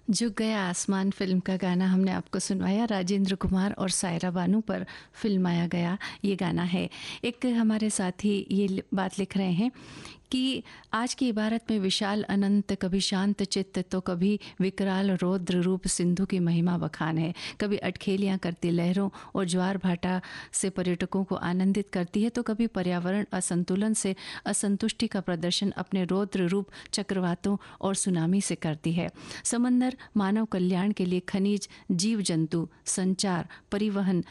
झुक गया आसमान फिल्म का गाना हमने आपको सुनवाया। राजेंद्र कुमार और सायरा बानू पर फिल्माया गया ये गाना है। एक हमारे साथी ये बात लिख रहे हैं कि आज की इबारत में विशाल अनंत, कभी शांत चित्त तो कभी विकराल रौद्र रूप सिंधु की महिमा बखान है। कभी अटखेलियाँ करती लहरों और ज्वार भाटा से पर्यटकों को आनंदित करती है, तो कभी पर्यावरण असंतुलन से असंतुष्टि का प्रदर्शन अपने रौद्र रूप चक्रवातों और सुनामी से करती है। समंदर मानव कल्याण के लिए खनिज, जीव जंतु, संचार, परिवहन,